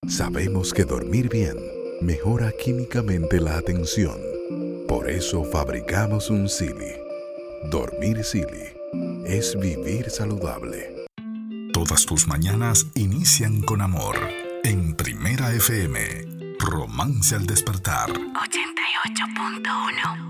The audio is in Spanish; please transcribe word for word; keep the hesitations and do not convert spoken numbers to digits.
Sabemos que dormir bien mejora químicamente la atención. Por eso fabricamos un Silly. Dormir Silly es vivir saludable. Todas tus mañanas inician con amor. En Primera F M, Romance al Despertar. ochenta y ocho punto uno